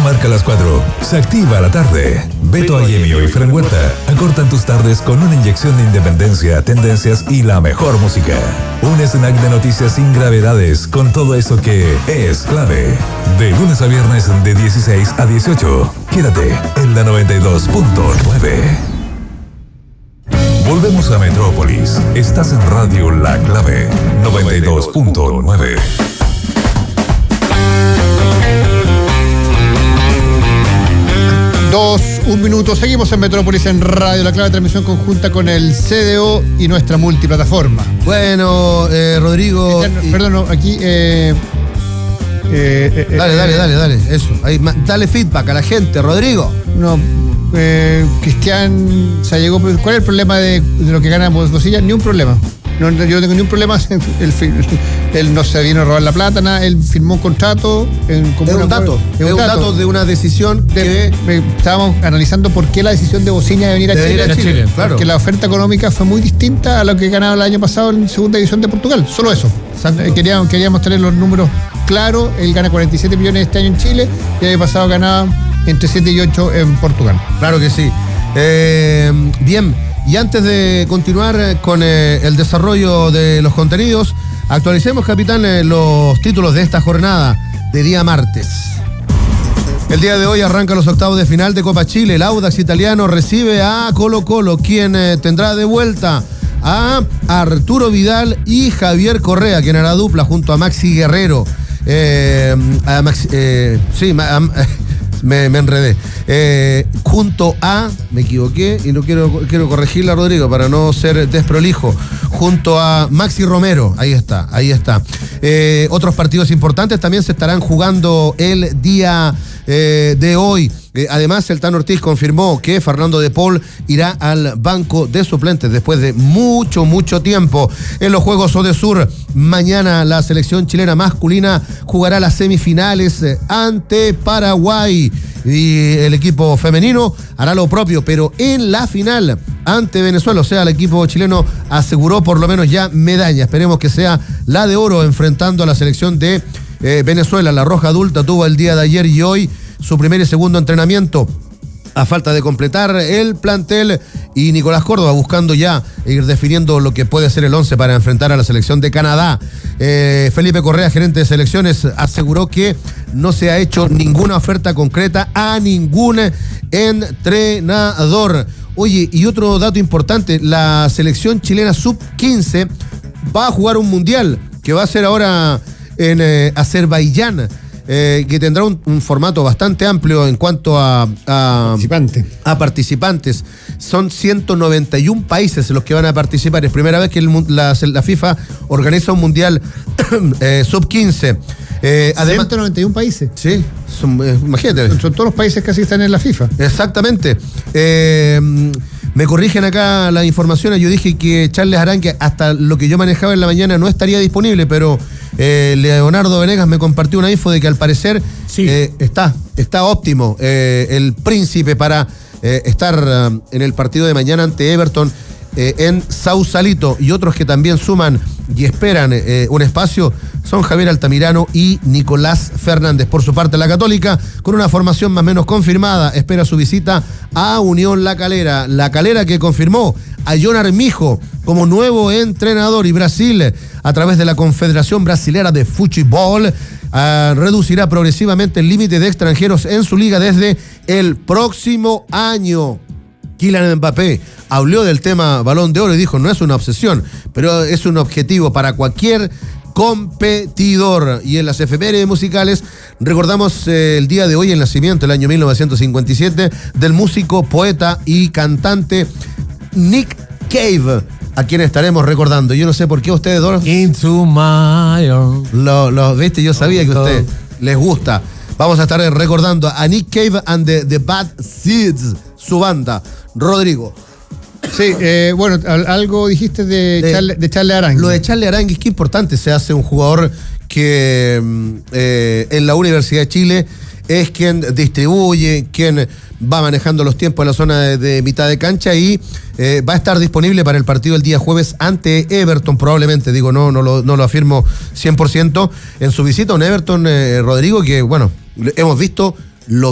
marca las 4, se activa la tarde. Beto Ayemio y Fran Huerta acortan tus tardes con una inyección de independencia, tendencias y la mejor música. Un snack de noticias sin gravedades con todo eso que es clave. De lunes a viernes de 16 a 18. Quédate en la 92.9. Volvemos a Metrópolis. Estás en Radio La Clave 92.9. 1 minuto. Seguimos en Metrópolis en Radio La Clave, transmisión conjunta con el CDO y nuestra multiplataforma. Bueno, Rodrigo. Perdón, aquí. Dale. Eso. Ahí, dale feedback a la gente, Rodrigo. No, Cristian se llegó. ¿Cuál es el problema de lo que gana Bosilla? Ni un problema. No, yo no tengo ni un problema. Él no se vino a robar la plata, nada. Él firmó un contrato. Es un dato de una decisión que estábamos analizando por qué la decisión de Bosiña de venir a Chile. Claro. Porque la oferta económica fue muy distinta a lo que ganaba el año pasado en segunda división de Portugal. Solo eso. Queríamos tener los números claros. Él gana 47 millones este año en Chile y el año pasado ganaba entre 7 y 8 en Portugal. Claro que sí. Bien. Y antes de continuar con el desarrollo de los contenidos, actualicemos, capitán, los títulos de esta jornada de día martes. El día de hoy arrancan los octavos de final de Copa Chile. El Audax italiano recibe a Colo-Colo, quien tendrá de vuelta a Arturo Vidal y Javier Correa, quien hará dupla junto a Maxi Guerrero. Me enredé. Junto a, me equivoqué y no quiero corregirla, Rodrigo, para no ser desprolijo. Junto a Maxi Romero, ahí está. Otros partidos importantes también se estarán jugando el día de hoy. Además, el Tano Ortiz confirmó que Fernando de Paul irá al banco de suplentes después de mucho tiempo. En los Juegos Odesur, mañana la selección chilena masculina jugará las semifinales ante Paraguay. Y el equipo femenino hará lo propio, pero en la final ante Venezuela. O sea, el equipo chileno aseguró por lo menos ya medalla. Esperemos que sea la de oro enfrentando a la selección de Venezuela. La Roja Adulta tuvo el día de ayer y hoy su primer y segundo entrenamiento a falta de completar el plantel, y Nicolás Córdoba buscando ya ir definiendo lo que puede ser el 11 para enfrentar a la selección de Canadá. Felipe Correa, gerente de selecciones, aseguró que no se ha hecho ninguna oferta concreta a ningún entrenador. Oye, y otro dato importante, la selección chilena sub-15 va a jugar un mundial que va a ser ahora en Azerbaiyán. Que tendrá un formato bastante amplio en cuanto a participantes. Son 191 países los que van a participar. Es primera vez que la FIFA organiza un mundial sub-15. Además, 191 países. Sí, imagínate. Son todos los países que están en la FIFA. Exactamente. Me corrigen acá la información. Yo dije que Charles Aranque, hasta lo que yo manejaba en la mañana, no estaría disponible, pero Leonardo Venegas me compartió una info de que al parecer sí. Está óptimo el príncipe para estar en el partido de mañana ante Everton en Sausalito. Y otros que también suman y esperan un espacio son Javier Altamirano y Nicolás Fernández. Por su parte, la Católica, con una formación más o menos confirmada, espera su visita a Unión La Calera. La Calera, que confirmó a John Armijo como nuevo entrenador, y Brasil, a través de la Confederación Brasilera de Futebol, reducirá progresivamente el límite de extranjeros en su liga desde el próximo año. Kylian Mbappé habló del tema Balón de Oro y dijo: no es una obsesión, pero es un objetivo para cualquier competidor. Y en las efemérides musicales recordamos el día de hoy el nacimiento, el año 1957, del músico, poeta y cantante Nick Cave, a quien estaremos recordando. Yo no sé por qué ustedes dos Into my lo viste, yo sabía que a ustedes les gusta. Vamos a estar recordando a Nick Cave and the Bad Seeds, su banda. Rodrigo. Sí, bueno, algo dijiste de Charles Arangue. Lo de Charles Arangue es que importante. Se hace un jugador que en la Universidad de Chile es quien distribuye, quien va manejando los tiempos en la zona de mitad de cancha, y va a estar disponible para el partido el día jueves ante Everton, probablemente. Digo, no lo afirmo 100%. En su visita a un Everton, Rodrigo, que bueno, hemos visto lo